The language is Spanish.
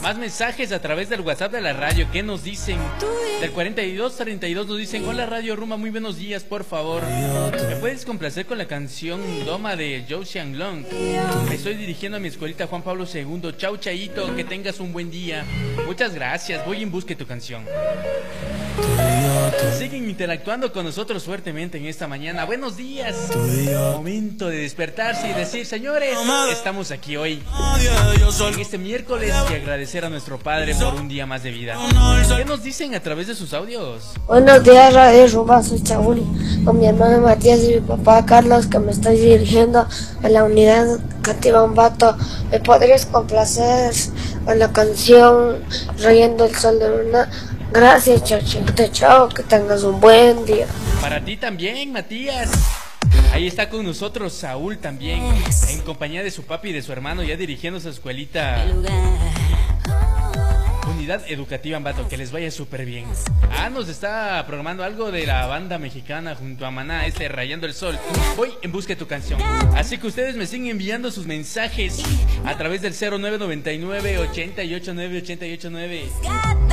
Más mensajes a través del WhatsApp de la radio. ¿Qué nos dicen? Del 4232 nos dicen: hola Radio Rumba, muy buenos días, por favor. ¿Me puedes complacer con la canción Doma de Zhou Xianglong? Me estoy dirigiendo a mi escuelita Juan Pablo II. Chau, Chayito, que tengas un buen día. Muchas gracias, voy en busca de tu canción. Siguen interactuando con nosotros fuertemente en esta mañana. Buenos días. Momento de despertarse y decir: señores, estamos aquí hoy en este miércoles y agradecer a nuestro Padre por un día más de vida. ¿Qué nos dicen a través de sus audios? Buenos días, Radio Rumba, soy Saúl, con mi hermano Matías y mi papá Carlos, que me estoy dirigiendo a la unidad educativa Ambato. ¿Me podrías complacer con la canción Rayando el Sol de Luna? Gracias, Chachito, chao, que tengas un buen día. Para ti también, Matías. Ahí está con nosotros Saúl también, en compañía de su papi y de su hermano, ya dirigiéndose a su escuelita Unidad Educativa Ambato. Que les vaya súper bien. Nos está programando algo de la banda mexicana junto a Maná, Rayando el Sol. Voy en busca de tu canción. Así que ustedes me siguen enviando sus mensajes a través del 0999 889 889.